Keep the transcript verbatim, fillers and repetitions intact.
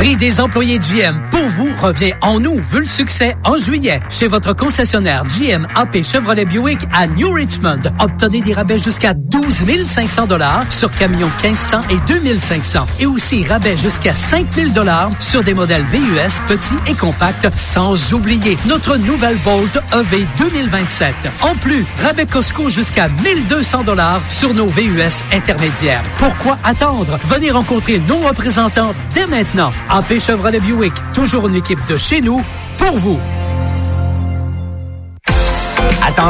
Prix des employés G M pour vous revient en nous, vu le succès en juillet. Chez votre concessionnaire G M A P Chevrolet Buick à New Richmond, obtenez des rabais jusqu'à douze mille cinq cents dollars sur camions quinze cents et deux mille cinq cents. Et aussi rabais jusqu'à cinq mille dollars sur des modèles V U S petits et compacts, sans oublier notre nouvelle Bolt E V deux mille vingt-sept. En plus, rabais Costco jusqu'à mille deux cents dollars sur nos V U S intermédiaires. Pourquoi attendre? Venez rencontrer nos représentants dès maintenant. A P Chevrolet Buick, toujours une équipe de chez nous, pour vous. Attends